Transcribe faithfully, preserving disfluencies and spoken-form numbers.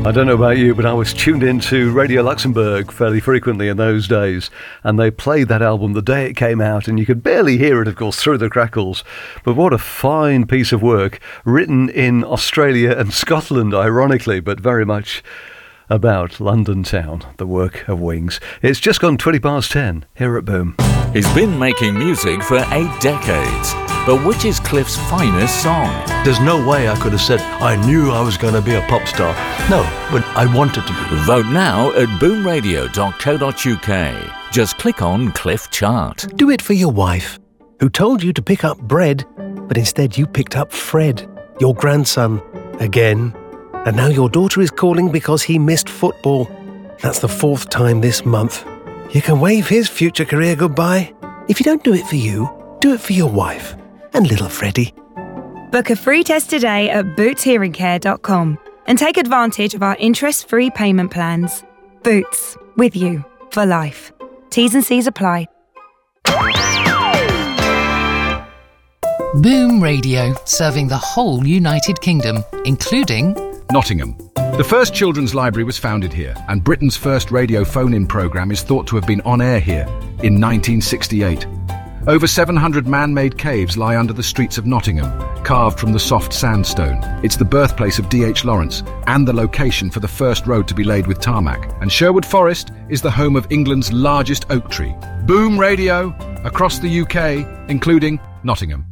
I don't know about you, but I was tuned into Radio Luxembourg fairly frequently in those days, and they played that album the day it came out, and you could barely hear it, of course, through the crackles. But what a fine piece of work, written in Australia and Scotland, ironically, but very much about London town, the work of Wings. It's just gone twenty past ten here at Boom. He's been making music for eight decades, but which is Cliff's finest song? There's no way I could have said I knew I was going to be a pop star. No, but I wanted to be. Vote now at boom radio dot co dot uk. Just click on Cliff Chart. Do it for your wife, who told you to pick up bread, but instead you picked up Fred, your grandson, again. And now your daughter is calling because he missed football. That's the fourth time this month. You can wave his future career goodbye. If you don't do it for you, do it for your wife and little Freddie. Book a free test today at boots hearing care dot com and take advantage of our interest-free payment plans. Boots, with you for life. T's and C's apply. Boom Radio, serving the whole United Kingdom, including Nottingham. The first children's library was founded here, and Britain's first radio phone-in programme is thought to have been on air here in nineteen sixty-eight. Over seven hundred man-made caves lie under the streets of Nottingham, carved from the soft sandstone. It's the birthplace of D H Lawrence and the location for the first road to be laid with tarmac. And Sherwood Forest is the home of England's largest oak tree. Boom Radio, across the U K, including Nottingham.